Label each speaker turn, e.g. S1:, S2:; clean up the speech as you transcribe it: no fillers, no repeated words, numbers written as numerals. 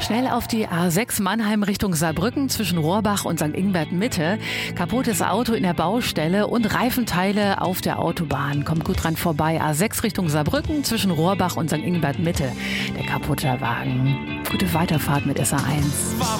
S1: Schnell auf die A6 Mannheim Richtung Saarbrücken zwischen Rohrbach und St. Ingbert Mitte. Kaputtes Auto in der Baustelle und Reifenteile auf der Autobahn. Kommt gut dran vorbei. A6 Richtung Saarbrücken zwischen Rohrbach und St. Ingbert Mitte. Der kaputte Wagen. Gute Weiterfahrt mit SA1.